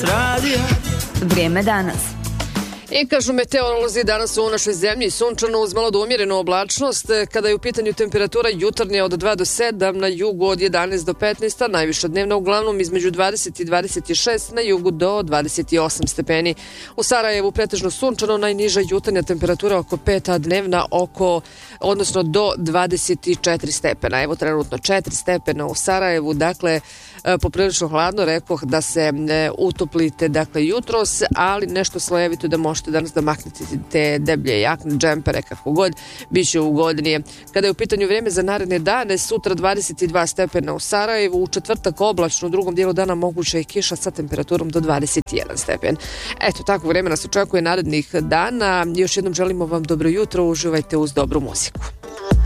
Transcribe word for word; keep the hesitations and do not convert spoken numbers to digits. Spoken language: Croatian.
radija. Vrijeme danas. I kažu meteorolozi, danas u našoj zemlji sunčano uz malo do umjerenu oblačnost. Kada je u pitanju temperatura jutarnja od dva do sedam, na jugu od jedanaest do petnaest, a najviša dnevna uglavnom između dvadeset i dvadeset šest, na jugu do dvadeset osam stepeni. U Sarajevu pretežno sunčano, najniža jutarnja temperatura oko pet, a dnevna oko, odnosno do dvadeset četiri stepena. Evo trenutno četiri stepena u Sarajevu, dakle poprilično hladno, rekoh da se utoplite dakle jutros, ali nešto slojevito da možete danas da maknete te deblje jakne, džempere, kako god, bit će ugodnije. Kada je u pitanju vrijeme za naredne dane, sutra dvadeset dva stepena u Sarajevu, u četvrtak oblačno, u drugom dijelu dana moguća i kiša sa temperaturom do dvadeset jedan stepen. Eto, takvo vrijeme nas očekuje narednih dana. Još jednom želimo vam dobro jutro, uživajte uz dobru muziku.